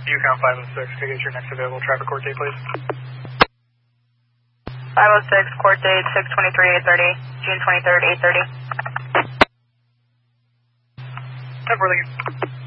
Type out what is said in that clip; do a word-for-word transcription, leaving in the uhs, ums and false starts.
Yukon five oh six, can I get your next available traffic court date, please? five oh six, court date six twenty-three, eight thirty, June twenty-third, eight thirty. Temporarily.